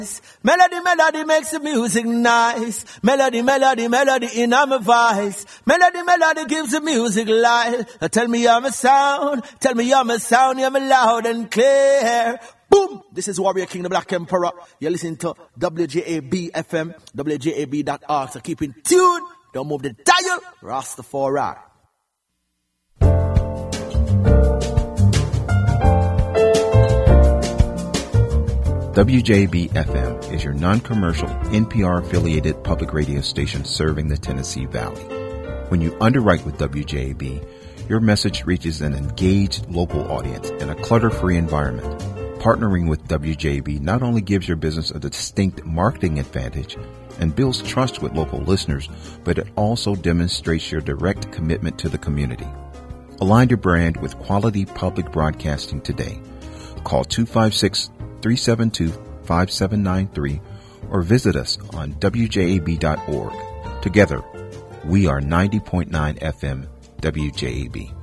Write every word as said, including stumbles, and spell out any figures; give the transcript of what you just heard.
Melody, melody makes the music nice. Melody, melody, melody in my voice. Melody, melody gives the music life. Tell me I'm a sound. Tell me I'm a sound. You're loud and clear. Boom! This is Warrior King, the Black Emperor. You're listening to W J A B F M, W J A B dot org. So keep in tune. Don't move the dial. Rastafari. W J A B F M is your non-commercial, N P R-affiliated public radio station serving the Tennessee Valley. When you underwrite with W J A B, your message reaches an engaged local audience in a clutter-free environment. Partnering with W J A B not only gives your business a distinct marketing advantage and builds trust with local listeners, but it also demonstrates your direct commitment to the community. Align your brand with quality public broadcasting today. Call two five six, three seven two, five seven nine three or visit us on W J A B dot org. Together, we are ninety point nine F M W J A B.